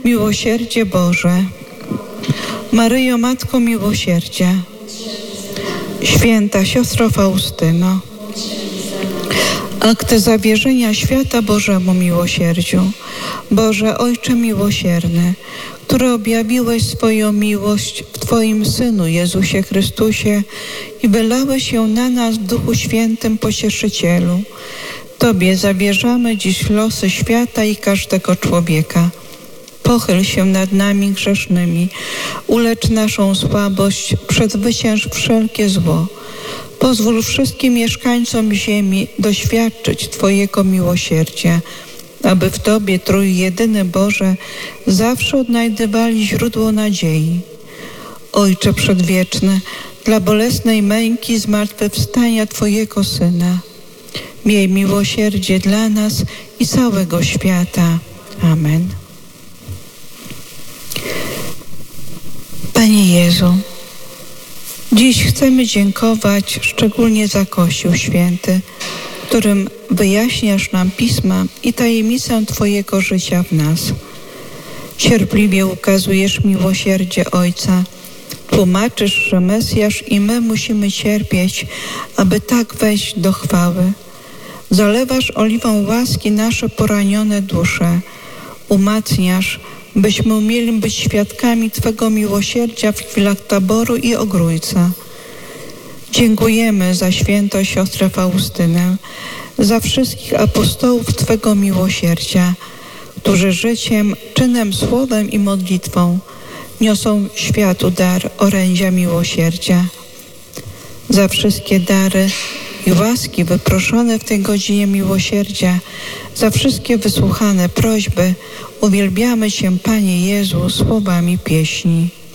Miłosierdzie Boże, Maryjo, Matko Miłosierdzia, Święta Siostro Faustyno, akty zawierzenia świata Bożemu miłosierdziu. Boże Ojcze miłosierny, który objawiłeś swoją miłość w Twoim Synu Jezusie Chrystusie i wylałeś ją na nas w Duchu Świętym Pocieszycielu, Tobie zawierzamy dziś losy świata i każdego człowieka. Pochyl się nad nami grzesznymi, ulecz naszą słabość, przezwycięż wszelkie zło. Pozwól wszystkim mieszkańcom ziemi doświadczyć Twojego miłosierdzia, aby w Tobie, Trójjedyny Boże, zawsze odnajdywali źródło nadziei. Ojcze Przedwieczny, dla bolesnej męki zmartwychwstania Twojego Syna, miej miłosierdzie dla nas i całego świata. Amen. Panie Jezu, dziś chcemy dziękować szczególnie za Kościół Święty, którym wyjaśniasz nam Pisma i tajemnicę Twojego życia w nas. Cierpliwie ukazujesz miłosierdzie Ojca, tłumaczysz, że Mesjasz i my musimy cierpieć, aby tak wejść do chwały. Zalewasz oliwą łaski nasze poranione dusze, umacniasz, byśmy umieli być świadkami Twego miłosierdzia w chwilach taboru i ogrójca. Dziękujemy za świętą siostrę Faustynę, za wszystkich apostołów Twego miłosierdzia, którzy życiem, czynem, słowem i modlitwą niosą światu dar orędzia miłosierdzia. Za wszystkie dary i łaski wyproszone w tej godzinie miłosierdzia, za wszystkie wysłuchane prośby uwielbiamy Cię, Panie Jezu, słowami pieśni.